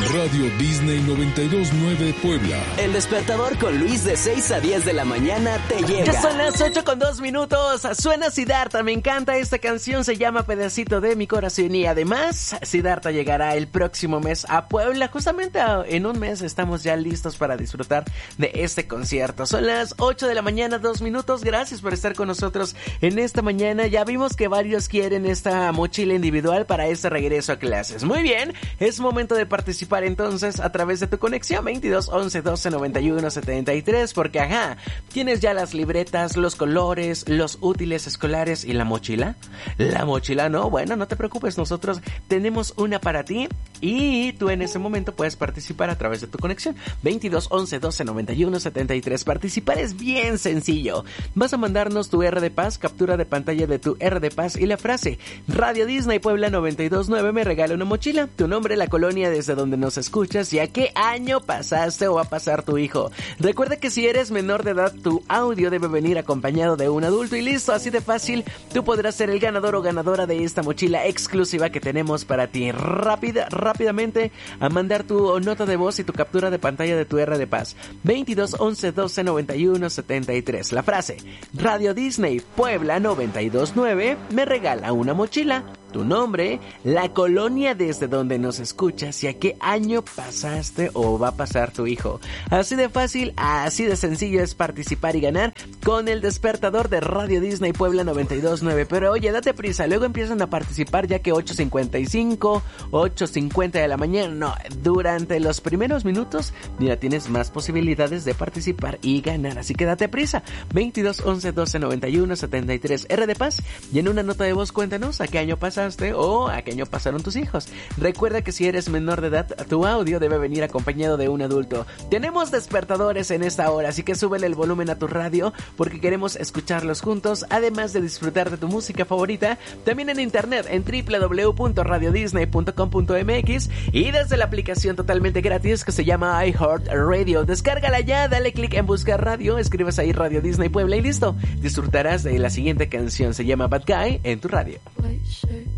Radio Disney 92.9 Puebla. El despertador con Luis de 6 a 10 de la mañana te llega. Ya son las 8:02. Suena Siddhartha, me encanta esta canción, se llama Pedacito de mi corazón. Y además, Siddhartha llegará el próximo mes a Puebla. Justamente en un mes estamos ya listos para disfrutar de este concierto. Son las 8 de la mañana, 2 minutos. Gracias por estar con nosotros en esta mañana. Ya vimos que varios quieren esta mochila individual para este regreso a clases. Muy bien, es momento de participar entonces a través de tu conexión 22 11 12 91 73, porque ¿tienes ya las libretas, los colores, los útiles escolares y la mochila? La mochila no, bueno, no te preocupes, nosotros tenemos una para ti y tú en ese momento puedes participar a través de tu conexión 22 11 12 91 73. Participar es bien sencillo. Vas a mandarnos tu R de Paz, captura de pantalla de tu R de Paz y la frase Radio Disney Puebla 92.9 me regala una mochila, tu nombre, la colonia desde donde nos escuchas y a qué año pasaste o va a pasar tu hijo. Recuerda que si eres menor de edad, tu audio debe venir acompañado de un adulto y listo, así de fácil, tú podrás ser el ganador o ganadora de esta mochila exclusiva que tenemos para ti. Rápidamente a mandar tu nota de voz y tu captura de pantalla de tu R de Paz 22 11 12 91 73. La frase Radio Disney Puebla 92.9 me regala una mochila, tu nombre, la colonia desde donde nos escuchas y a qué año pasaste o va a pasar tu hijo. Así de fácil, así de sencillo es participar y ganar con el despertador de Radio Disney Puebla 92.9. Pero oye, date prisa, luego empiezan a participar ya que 8:55, 8:50 de la mañana. No, durante los primeros minutos, mira, tienes más posibilidades de participar y ganar. Así que date prisa, 22 11 12 91 73 R de Paz y en una nota de voz cuéntanos a qué año pasaste o a qué año pasaron tus hijos. Recuerda que si eres menor de edad, tu audio debe venir acompañado de un adulto. Tenemos despertadores en esta hora, así que súbele el volumen a tu radio porque queremos escucharlos juntos, además de disfrutar de tu música favorita, también en internet en www.radiodisney.com.mx y desde la aplicación totalmente gratis que se llama iHeartRadio. Descárgala ya, dale click en buscar radio, escribes ahí Radio Disney Puebla y listo, disfrutarás de la siguiente canción, se llama Bad Guy en tu radio. White shirt,